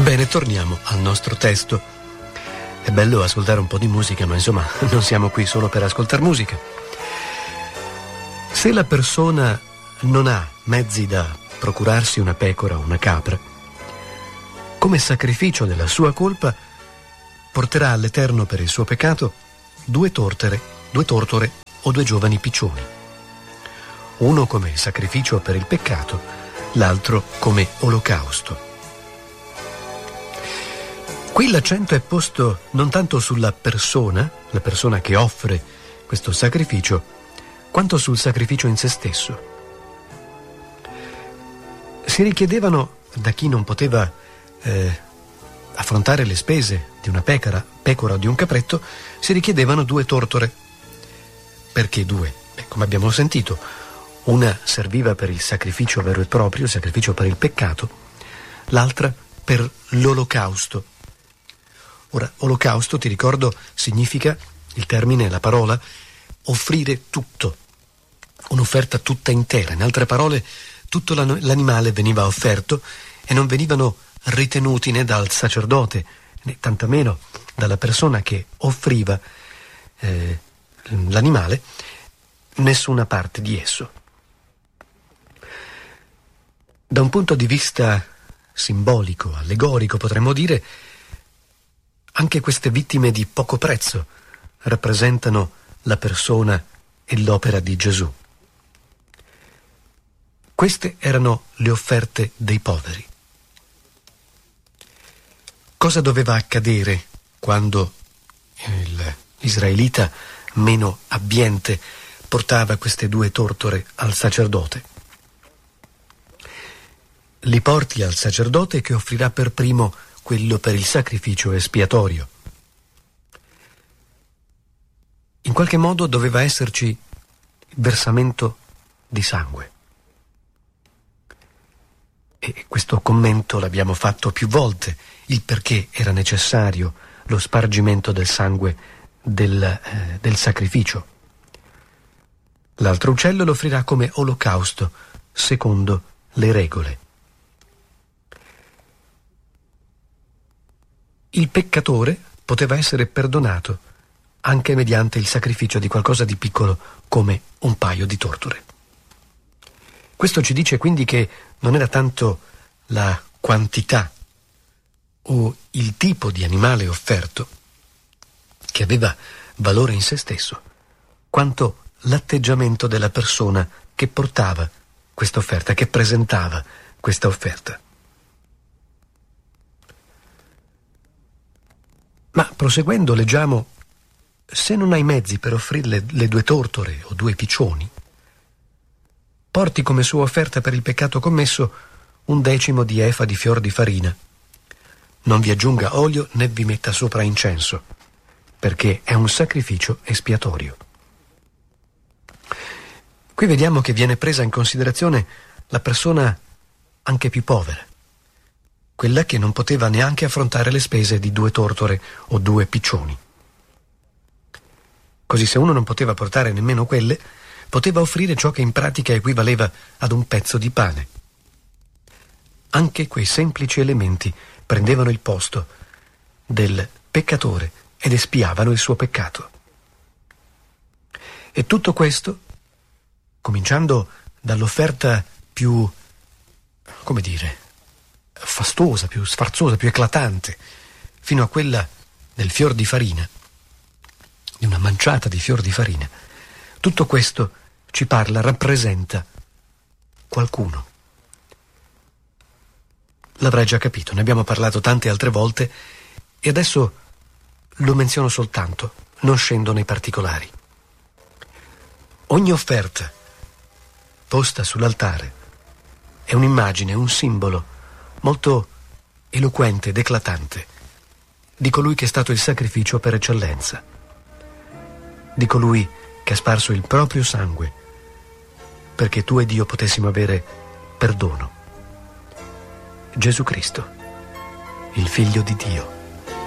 Bene, torniamo al nostro testo. È bello ascoltare un po' di musica, ma insomma non siamo qui solo per ascoltare musica. Se la persona non ha mezzi da procurarsi una pecora o una capra, come sacrificio della sua colpa porterà all'Eterno per il suo peccato due tortore o due giovani piccioni, uno come sacrificio per il peccato, l'altro come olocausto. Qui l'accento è posto non tanto sulla persona, la persona che offre questo sacrificio, quanto sul sacrificio in se stesso. Si richiedevano da chi non poteva affrontare le spese di una pecora o di un capretto, si richiedevano due tortore. Perché due? Come abbiamo sentito, una serviva per il sacrificio vero e proprio, il sacrificio per il peccato, l'altra per l'olocausto. Ora, olocausto, ti ricordo, significa, il termine, la parola, offrire tutto, un'offerta tutta intera. In altre parole, tutto l'animale veniva offerto e non venivano ritenuti né dal sacerdote, né tantomeno dalla persona che offriva l'animale, nessuna parte di esso. Da un punto di vista simbolico, allegorico, potremmo dire, anche queste vittime di poco prezzo rappresentano la persona e l'opera di Gesù. Queste erano le offerte dei poveri. Cosa doveva accadere quando l'israelita meno abbiente portava queste due tortore al sacerdote? Li porti al sacerdote che offrirà per primo quello per il sacrificio espiatorio. In qualche modo doveva esserci versamento di sangue. E questo commento l'abbiamo fatto più volte, il perché era necessario lo spargimento del sangue del sacrificio. L'altro uccello lo offrirà come olocausto, secondo le regole. Il peccatore poteva essere perdonato anche mediante il sacrificio di qualcosa di piccolo come un paio di torture. Questo ci dice quindi che non era tanto la quantità o il tipo di animale offerto che aveva valore in se stesso, quanto l'atteggiamento della persona che portava questa offerta, che presentava questa offerta. Ma proseguendo leggiamo: se non hai mezzi per offrirle le due tortore o due piccioni, porti come sua offerta per il peccato commesso 1/10 di efa di fior di farina. Non vi aggiunga olio né vi metta sopra incenso, perché è un sacrificio espiatorio. Qui vediamo che viene presa in considerazione la persona anche più povera, quella che non poteva neanche affrontare le spese di due tortore o due piccioni. Così, se uno non poteva portare nemmeno quelle, poteva offrire ciò che in pratica equivaleva ad un pezzo di pane. Anche quei semplici elementi prendevano il posto del peccatore ed espiavano il suo peccato. E tutto questo, cominciando dall'offerta più, fastosa, più sfarzosa, più eclatante, fino a quella del fior di farina, di una manciata di fior di farina, tutto questo ci parla, rappresenta qualcuno. L'avrai già capito, ne abbiamo parlato tante altre volte e adesso lo menziono soltanto, non scendo nei particolari. Ogni offerta posta sull'altare è un'immagine, un simbolo molto eloquente ed eclatante di colui che è stato il sacrificio per eccellenza, di colui che ha sparso il proprio sangue perché tu ed io potessimo avere perdono. Gesù Cristo, il Figlio di Dio.